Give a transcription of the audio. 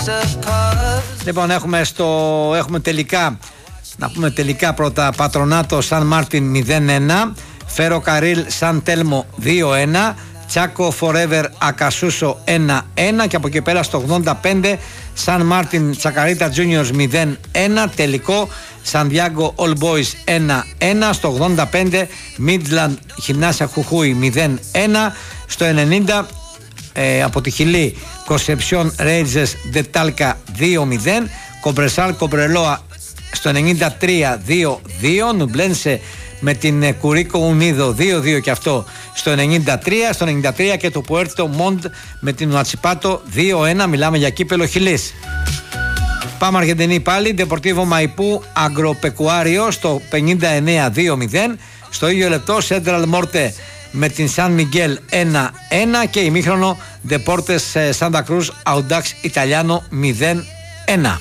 Λοιπόν, έχουμε τελικά. Να πούμε τελικά πρώτα. Πατρονάτο Σαν Μάρτιν 0-1, Φέρο Καρίλ Σαν Τέλμο 2-1, Τσάκο Φορέβερ Ακασούσο 1-1 και από εκεί πέρα στο 85 Σαν Μάρτιν Τσακαρίτα Juniors 0-1, τελικό Σαντιάγκο All Boys 1-1, στο 85 Midland Γυμνάσια Χουχούι 0-1, στο 90 από τη Χιλή Κονσεψιόν Ρέιτζες Ντετάλκα 2-0, Κομπρεσάλ Κομπρελόα στο 93 2-2, Νουμπλένσε με την Κουρίκο Ουνίδο 2-2 και αυτό στο 93 και το Πουέρτο Μοντ με την Ουατσιπάτο 2-1, μιλάμε για κύπελο Χιλής. Πάμε Αργεντινή πάλι, Ντεπορτίβο Μαϊπού Αγκροπεκουάριο στο 59 2-0, στο ίδιο λεπτό Σέντραλ Μόρτε με την Σαν Μιγγέλ 1-1 και ημίχρονο Ντεπόρτες Σάντα Κρούζ Αουντάξ Ιταλιάνο 0-1.